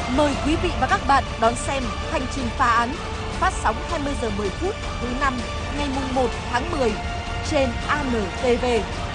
Mời quý vị và các bạn đón xem Hành trình phá án phát sóng 20 giờ 10 phút thứ năm ngày mùng 1 tháng 10 trên ANTV.